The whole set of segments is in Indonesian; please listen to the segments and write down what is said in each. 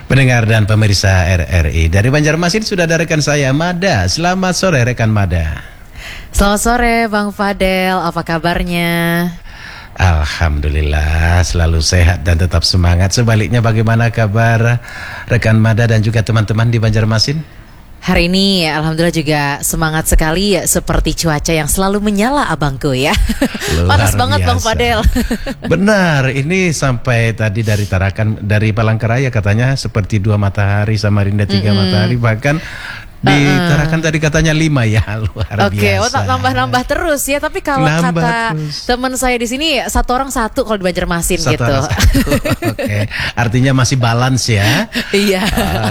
Pendengar dan pemirsa RRI, dari Banjarmasin sudah ada rekan saya, Mada. Selamat sore rekan Mada. Selamat sore Bang Fadel, apa kabarnya? Alhamdulillah selalu sehat dan tetap semangat. Sebaliknya bagaimana kabar rekan Mada dan juga teman-teman di Banjarmasin? Hari ini Alhamdulillah juga semangat sekali, seperti cuaca yang selalu menyala abangku ya. Panas banget Bang Fadel. Benar, ini sampai tadi dari Tarakan, dari Palangkaraya katanya seperti 2 matahari, Samarinda 3 matahari, bahkan di Tarakan tadi katanya 5 ya, luar biasa. Oke, nambah-nambah terus ya. Tapi kalau kata teman saya di sini, 1 orang 1 kalau di Banjarmasin gitu. Oke, artinya masih balance ya. Iya.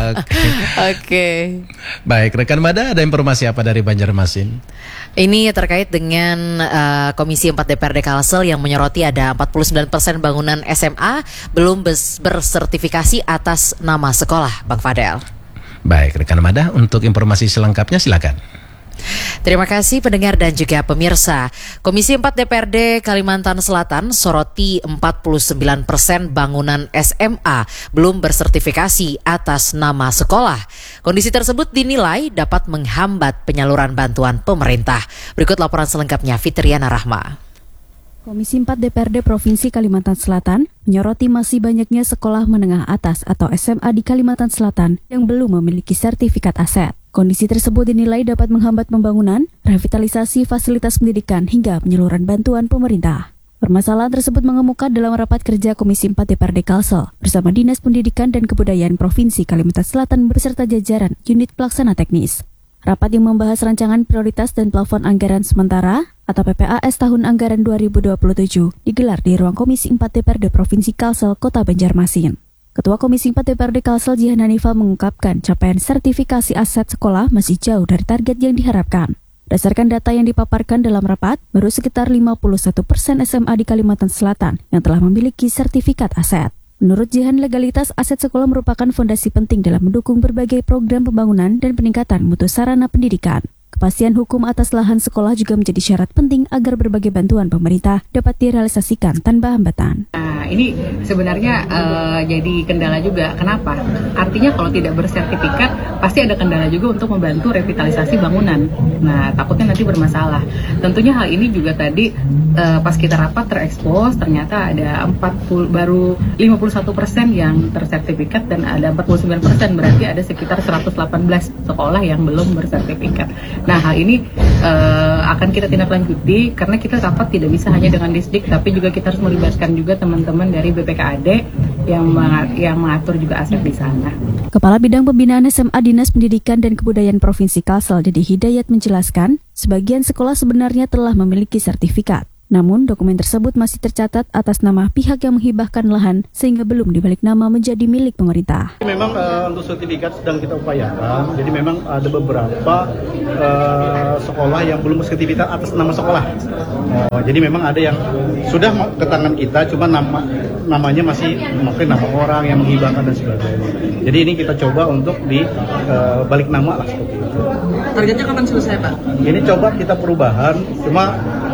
Oke. Baik, rekan Mada, ada informasi apa dari Banjarmasin? Ini terkait dengan Komisi 4 DPRD Kalsel yang menyoroti ada 49% bangunan SMA belum bersertifikasi atas nama sekolah, Bang Fadel. Baik, rekan Mada, untuk informasi selengkapnya silakan. Terima kasih pendengar dan juga pemirsa. Komisi 4 DPRD Kalimantan Selatan soroti 49% bangunan SMA belum bersertifikasi atas nama sekolah. Kondisi tersebut dinilai dapat menghambat penyaluran bantuan pemerintah. Berikut laporan selengkapnya Fitriana Rahma. Komisi 4 DPRD Provinsi Kalimantan Selatan menyoroti masih banyaknya sekolah menengah atas atau SMA di Kalimantan Selatan yang belum memiliki sertifikat aset. Kondisi tersebut dinilai dapat menghambat pembangunan, revitalisasi fasilitas pendidikan hingga penyaluran bantuan pemerintah. Permasalahan tersebut mengemuka dalam rapat kerja Komisi 4 DPRD Kalsel bersama Dinas Pendidikan dan Kebudayaan Provinsi Kalimantan Selatan beserta jajaran unit pelaksana teknis. Rapat yang membahas rancangan prioritas dan plafon anggaran sementara atau PPAS tahun anggaran 2027 digelar di ruang Komisi 4 DPRD Provinsi Kalsel, Kota Banjarmasin. Ketua Komisi 4 DPRD Kalsel Jihan Hanifah mengungkapkan capaian sertifikasi aset sekolah masih jauh dari target yang diharapkan. Berdasarkan data yang dipaparkan dalam rapat, baru sekitar 51% SMA di Kalimantan Selatan yang telah memiliki sertifikat aset. Menurut Jihan, legalitas aset sekolah merupakan fondasi penting dalam mendukung berbagai program pembangunan dan peningkatan mutu sarana pendidikan. Kepastian hukum atas lahan sekolah juga menjadi syarat penting agar berbagai bantuan pemerintah dapat direalisasikan tanpa hambatan. Nah, ini sebenarnya jadi kendala juga. Kenapa? Artinya kalau tidak bersertifikat, pasti ada kendala juga untuk membantu revitalisasi bangunan. Nah, takutnya nanti bermasalah. Tentunya hal ini juga tadi pas kita rapat terekspos, ternyata ada baru 51% yang tersertifikat dan ada 49%, berarti ada sekitar 118 sekolah yang belum bersertifikat. Nah, hal ini akan kita tindak lanjuti karena kita rapat tidak bisa hanya dengan Disdik, tapi juga kita harus melibatkan juga teman-teman dari BPKAD yang mengatur juga aset di sana. Kepala Bidang Pembinaan SMA Dinas Pendidikan dan Kebudayaan Provinsi Kalsel, Dede Hidayat menjelaskan, sebagian sekolah sebenarnya telah memiliki sertifikat. Namun, dokumen tersebut masih tercatat atas nama pihak yang menghibahkan lahan sehingga belum dibalik nama menjadi milik pemerintah. Memang untuk sertifikat sedang kita upayakan, jadi memang ada beberapa sekolah yang belum sertifikat atas nama sekolah. Jadi memang ada yang sudah ke tangan kita, cuma namanya masih mungkin nama orang yang menghibahkan dan sebagainya. Jadi ini kita coba untuk balik nama lah seperti itu. Targetnya kapan selesai, Pak? Ini coba kita perubahan, cuma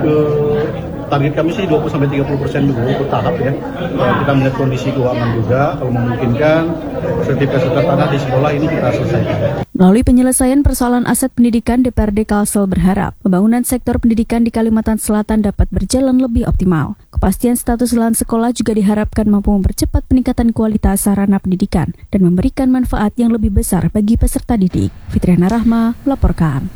target kami sih 20-30% dulu bertahap ya. Kita melihat kondisi keuangan juga, kalau memungkinkan sertifikat tanah di sekolah ini kita selesaikan. Melalui penyelesaian persoalan aset pendidikan, DPRD Kalsel berharap pembangunan sektor pendidikan di Kalimantan Selatan dapat berjalan lebih optimal. Kepastian status lahan sekolah juga diharapkan mampu mempercepat peningkatan kualitas sarana pendidikan dan memberikan manfaat yang lebih besar bagi peserta didik. Fitriana Rahma melaporkan.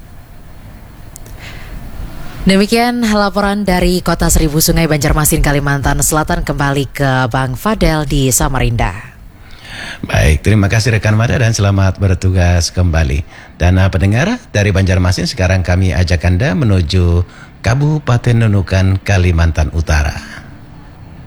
Demikian laporan dari Kota Seribu Sungai Banjarmasin, Kalimantan Selatan. Kembali ke Bang Fadel di Samarinda. Baik, terima kasih rekan Mada dan selamat bertugas kembali. Dan pendengar dari Banjarmasin, sekarang kami ajak Anda menuju Kabupaten Nunukan, Kalimantan Utara.